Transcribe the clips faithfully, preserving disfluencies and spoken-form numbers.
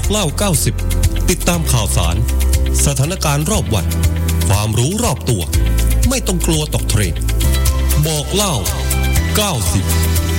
บอกเล่าเก้าสิบติดตามข่าวสารสถานการณ์รอบวันความรู้รอบตัวไม่ต้องกลัวตกเทรนด์บอกเล่าเก้าสิบ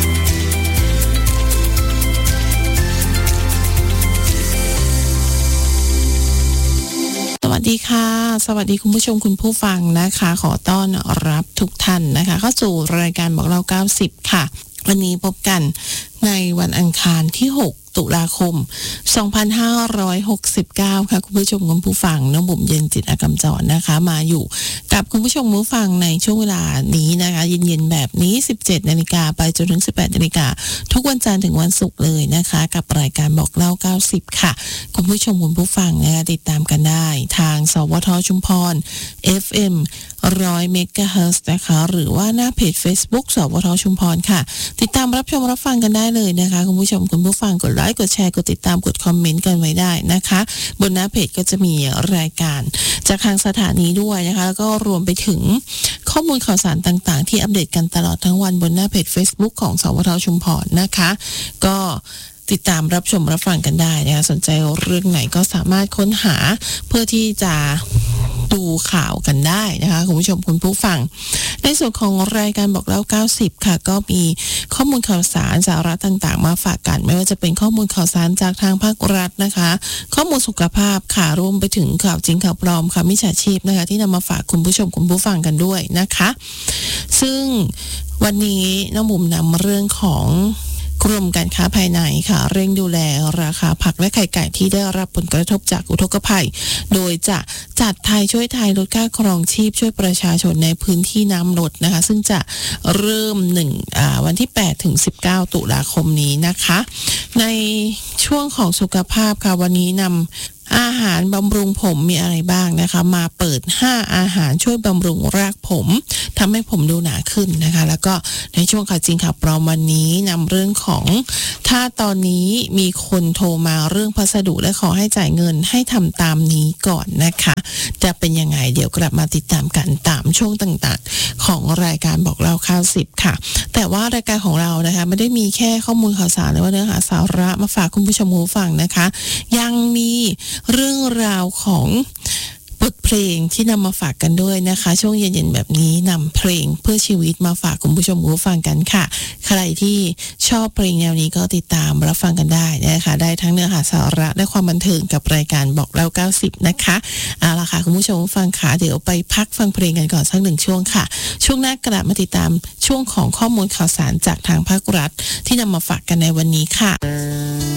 สวัสดีค่ะสวัสดีคุณผู้ชมคุณผู้ฟังนะคะขอต้อนรับทุกท่านนะคะเข้าสู่รายการบอกเล่าเก้าสิบค่ะวันนี้พบกันในวันอังคารที่หกตุลาคมสองพันห้าร้อยหกสิบเก้าค่ะคุณผู้ชมคุณผู้ฟังน้องบุ๋มเย็นจิตอากำจรนะคะมาอยู่กับคุณผู้ชมผู้ฟังในช่วงเวลานี้นะคะเย็นๆแบบนี้ สิบเจ็ดนาฬิกา ไปจนถึง สิบแปดนาฬิกา ทุกวันจันทร์ถึงวันศุกร์เลยนะคะกับรายการบอกเล่าเก้าสิบค่ะคุณผู้ชมคุณผู้ฟังนะคะติดตามกันได้ทางสวทชุมพร เอฟ เอ็ม หนึ่งร้อย เมกะเฮิรตซ์นะคะหรือว่าหน้าเพจ Facebook สวทชุมพรค่ะติดตามรับชมรับฟังกันได้เลยนะคะคุณผู้ชมคุณผู้ฟังกดไลค์กดแชร์กดติดตามกดคอมเมนต์กันไว้ได้นะคะบนหน้าเพจก็จะมีรายการจากทางสถานีด้วยนะคะแล้วก็รวมไปถึงข้อมูลข่าวสารต่างๆที่อัปเดตกันตลอดทั้งวันบนหน้าเพจ Facebook ของสวทชุมพรนะคะก็ติดตามรับชมรับฟังกันได้นะคะสนใจเรื่องไหนก็สามารถค้นหาเพื่อที่จะดูข่าวกันได้นะคะคุณผู้ชมคุณผู้ฟังในส่วนของรายการบอกเล่าเก้าสิบค่ะก็มีข้อมูลข่าวสารสาระต่างๆมาฝากกันไม่ว่าจะเป็นข้อมูลข่าวสารจากทางภาครัฐนะคะข้อมูลสุขภาพค่ะรวมไปถึงข่าวจริงข่าวปลอมค่ะมิจฉาชีพนะคะที่นำมาฝากคุณผู้ชมคุณผู้ฟังกันด้วยนะคะซึ่งวันนี้น้องบุ๋มนำเรื่องของกรมการค้าภายในค่ะเร่งดูแลราคาผักและไข่ไก่ที่ได้รับผลกระทบจากอุทกภัยโดยจะจัดไทยช่วยไทยลดค่าครองชีพช่วยประชาชนในพื้นที่น้ำลดนะคะซึ่งจะเริ่มหนึ่งอ่าวันที่แปดถึงสิบเก้าตุลาคมนี้นะคะในช่วงของสุขภาพค่ะวันนี้นำอาหารบำรุงผมมีอะไรบ้างนะคะมาเปิดห้าอาหารช่วยบำรุงรากผมทำให้ผมดูหนาขึ้นนะคะแล้วก็ในช่วงข่าวจริงข่าวปลอมวันนี้นำเรื่องของถ้าตอนนี้มีคนโทรมาเรื่องพัสดุและขอให้จ่ายเงินให้ทำตามนี้ก่อนนะคะจะเป็นยังไงเดี๋ยวกลับมาติดตามกันตามช่วงต่างๆของรายการบอกเล่าข่าวสิบค่ะแต่ว่ารายการของเรานะคะไม่ได้มีแค่ข้อมูลข่าวสารหรือว่าเนื้อหาสาระมาฝากคุณผู้ชมผู้ฟังนะคะยังมีเรื่องราวของบทเพลงที่นำมาฝากกันด้วยนะคะช่วงเย็นๆแบบนี้นำเพลงเพื่อชีวิตมาฝากคุณผู้ชมผู้ฟังกันค่ะใครที่ชอบเพลงแนวนี้ก็ติดตามรับฟังกันได้นะคะได้ทั้งเนื้อหาสาระและความบันเทิงกับรายการบอกเล่าเก้าสิบนะคะเอาล่ะค่ะคุณผู้ชมผู้ฟังค่ะเดี๋ยวไปพักฟังเพลงกันก่อนสักหนึ่งช่วงค่ะช่วงหน้ากลับมาติดตามช่วงของข้อมูลข่าวสารจากทางภาครัฐที่นำมาฝากกันในวันนี้ค่ะ